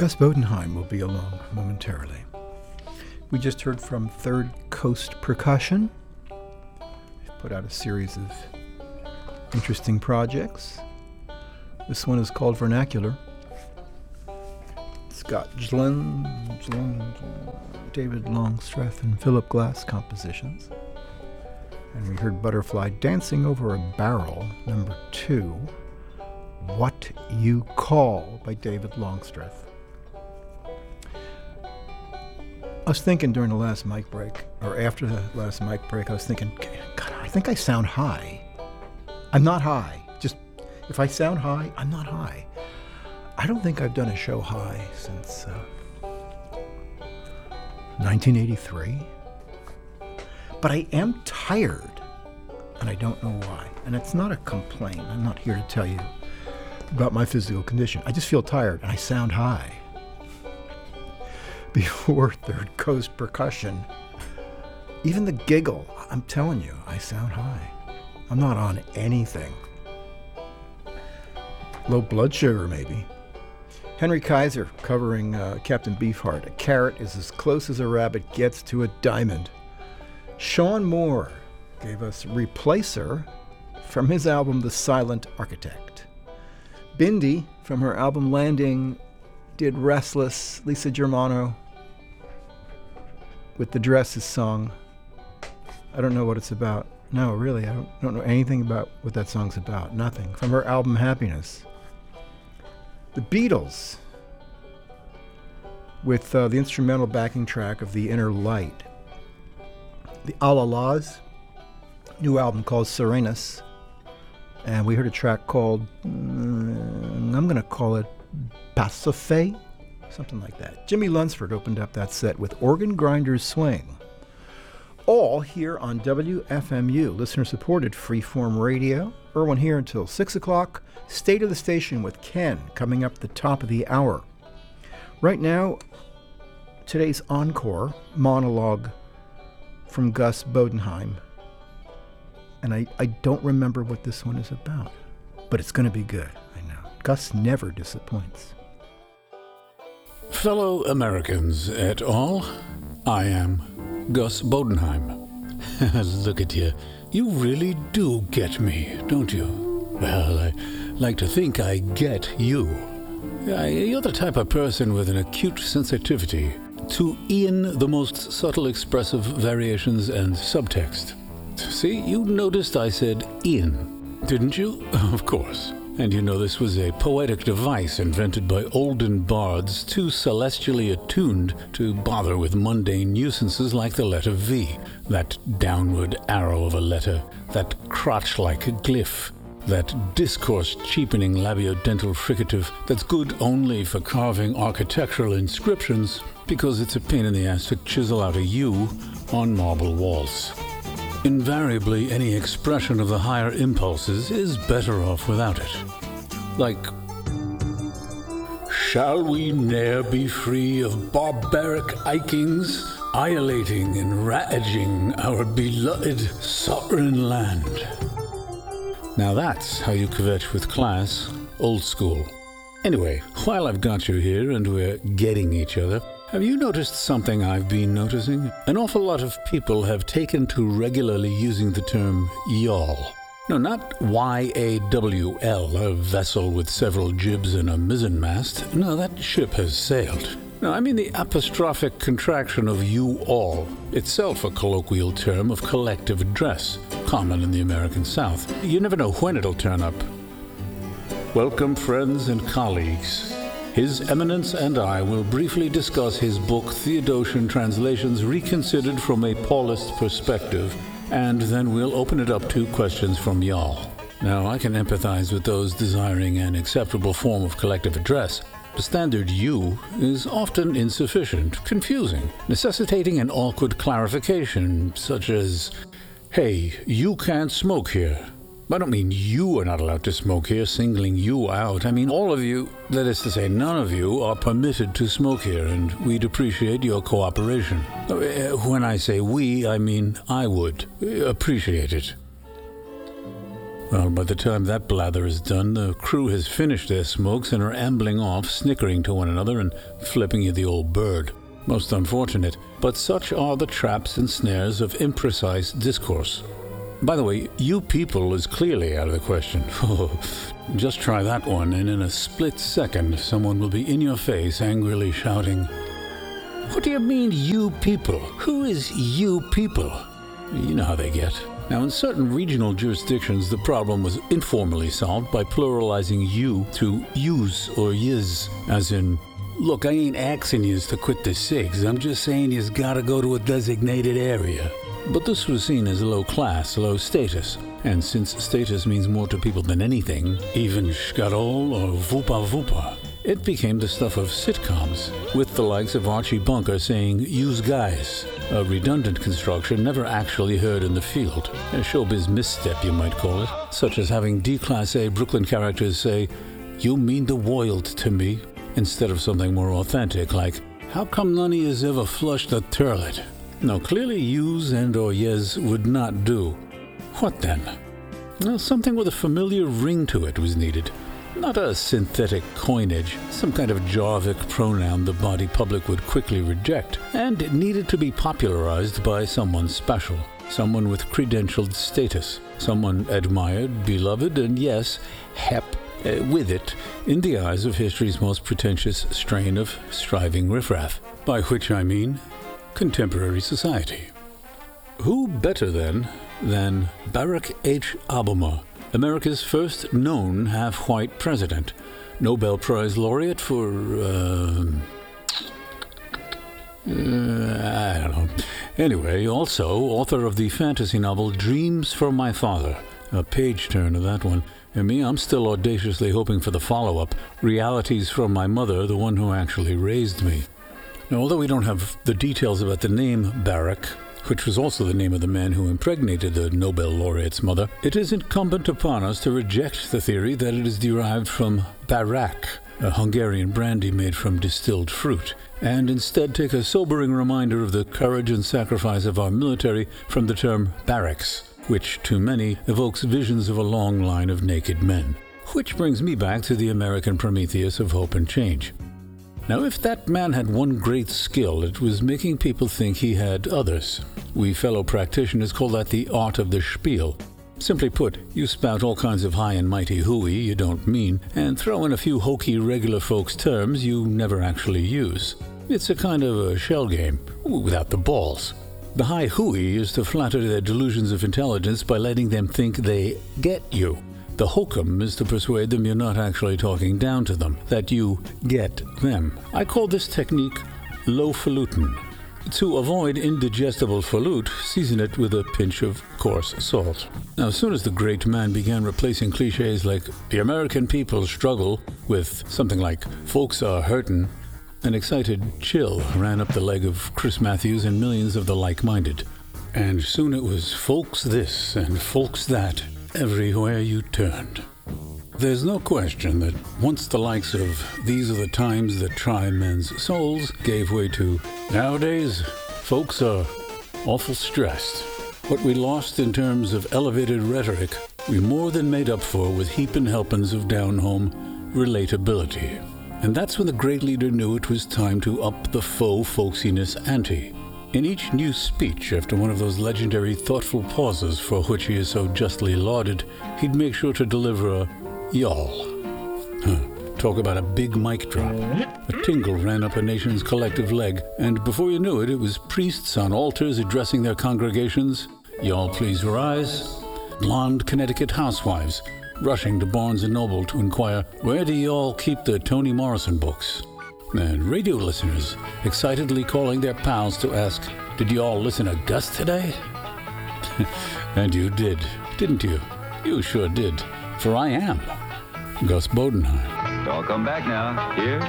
Gus Bodenheim will be along momentarily. We just heard from Third Coast Percussion. They've put out a series of interesting projects. This one is called Vernacular. It's got David Longstreth and Philip Glass compositions. And we heard Butterfly Dancing Over a Barrel, number 2, What You Call by David Longstreth. I was thinking during the last mic break, or after the last mic break, I was thinking, God, I think I sound high. I'm not high. Just, if I sound high, I'm not high. I don't think I've done a show high since 1983. But I am tired, and I don't know why. And it's not a complaint. I'm not here to tell you about my physical condition. I just feel tired, and I sound high. Before Third Coast Percussion, even the giggle, I'm telling you, I sound high. I'm not on anything. Low blood sugar, maybe. Henry Kaiser covering Captain Beefheart. A carrot is as close as a rabbit gets to a diamond. Sean Moore gave us Replacer from his album The Silent Architect. Bindi from her album Landing did Restless. Lisa Germano with the Dresses song. I don't know what it's about. No, really, I don't know anything about what that song's about. Nothing. From her album Happiness. The Beatles with the instrumental backing track of The Inner Light. The Alalas, new album called Serenus. And we heard a track called, I'm going to call it Passofe, something like that. Jimmy Lunsford opened up that set with Organ Grinders Swing. All here on WFMU, listener-supported freeform radio. Irwin here until 6 o'clock. State of the Station with Ken coming up the top of the hour. Right now, today's encore monologue from Gus Bodenheim. And I don't remember what this one is about, but it's going to be good, I know. Gus never disappoints. Fellow Americans et al., I am Gus Bodenheim. Look at you. You really do get me, don't you? Well, I like to think I get you. You're the type of person with an acute sensitivity to e'en the most subtle expressive variations and subtext. See, you noticed I said "in," didn't you? Of course. And you know this was a poetic device invented by olden bards too celestially attuned to bother with mundane nuisances like the letter V, that downward arrow of a letter, that crotch-like glyph, that discourse-cheapening labiodental fricative that's good only for carving architectural inscriptions because it's a pain in the ass to chisel out a U on marble walls. Invariably, any expression of the higher impulses is better off without it. Like, shall we ne'er be free of barbaric ikings, annihilating and ravaging our beloved sovereign land? Now that's how you kvetch with class, old school. Anyway, while I've got you here and we're getting each other, have you noticed something I've been noticing? An awful lot of people have taken to regularly using the term y'all. No, not Y-A-W-L, a vessel with several jibs and a mizzenmast. No, that ship has sailed. No, I mean the apostrophic contraction of you all, itself a colloquial term of collective address, common in the American South. You never know when it'll turn up. Welcome, friends and colleagues. His Eminence and I will briefly discuss his book Theodosian Translations Reconsidered from a Paulist Perspective, and then we'll open it up to questions from y'all. Now, I can empathize with those desiring an acceptable form of collective address. The standard you is often insufficient, confusing, necessitating an awkward clarification, such as, hey, you can't smoke here. I don't mean you are not allowed to smoke here, singling you out. I mean all of you, that is to say none of you, are permitted to smoke here, and we'd appreciate your cooperation. When I say we, I mean I would appreciate it. Well, by the time that blather is done, the crew has finished their smokes and are ambling off, snickering to one another and flipping you the old bird. Most unfortunate, but such are the traps and snares of imprecise discourse. By the way, you people is clearly out of the question. Just try that one, and in a split second, someone will be in your face angrily shouting, "What do you mean, you people? Who is you people?" You know how they get. Now, in certain regional jurisdictions, the problem was informally solved by pluralizing you to yous or yiz, as in, "Look, I ain't asking yous to quit the cigs. I'm just saying yous gotta go to a designated area." But this was seen as low class, low status. And since status means more to people than anything, even shkarol or vupa vupa, it became the stuff of sitcoms, with the likes of Archie Bunker saying, "Use guys," a redundant construction never actually heard in the field. A showbiz misstep, you might call it, such as having D-Class A Brooklyn characters say, "You mean the world to me," instead of something more authentic like, "How come none of yous ever flushed the toilet?" No, clearly yous and or yes would not do. What then? Well, something with a familiar ring to it was needed. Not a synthetic coinage, some kind of Jarvic pronoun the body public would quickly reject, and it needed to be popularized by someone special, someone with credentialed status, someone admired, beloved, and yes, hep with it in the eyes of history's most pretentious strain of striving riffraff, by which I mean contemporary society. Who better, then, than Barack H. Obama, America's first known half-white president, Nobel Prize laureate for, I don't know. Anyway, also author of the fantasy novel Dreams from My Father, a page-turner that one. And me, I'm still audaciously hoping for the follow-up, Realities from My Mother, the one who actually raised me. Now, although we don't have the details about the name Barack, which was also the name of the man who impregnated the Nobel laureate's mother, it is incumbent upon us to reject the theory that it is derived from Barak, a Hungarian brandy made from distilled fruit, and instead take a sobering reminder of the courage and sacrifice of our military from the term barracks, which to many evokes visions of a long line of naked men. Which brings me back to the American Prometheus of hope and change. Now, if that man had one great skill, it was making people think he had others. We fellow practitioners call that the art of the spiel. Simply put, you spout all kinds of high and mighty hooey you don't mean, and throw in a few hokey regular folks' terms you never actually use. It's a kind of a shell game, without the balls. The high hooey is to flatter their delusions of intelligence by letting them think they get you. The hokum is to persuade them you're not actually talking down to them, that you get them. I call this technique low-falutin. To avoid indigestible falut, season it with a pinch of coarse salt. Now, as soon as the great man began replacing cliches like "the American people struggle" with something like "folks are hurtin'," an excited chill ran up the leg of Chris Matthews and millions of the like-minded. And soon it was folks this and folks that, everywhere you turned. There's no question that once the likes of "these are the times that try men's souls" gave way to "nowadays, folks are awful stressed," what we lost in terms of elevated rhetoric, we more than made up for with heapin' helpings of down-home relatability. And that's when the great leader knew it was time to up the faux folksiness ante. In each new speech, after one of those legendary thoughtful pauses for which he is so justly lauded, he'd make sure to deliver a y'all. Talk about a big mic drop. A tingle ran up a nation's collective leg, and before you knew it, it was priests on altars addressing their congregations, "Y'all please rise," blonde Connecticut housewives rushing to Barnes & Noble to inquire, "Where do y'all keep the Toni Morrison books?" And radio listeners excitedly calling their pals to ask, "Did you all listen to Gus today?" And you did, didn't you? You sure did. For I am Gus Bodenheim. Y'all come back now. Here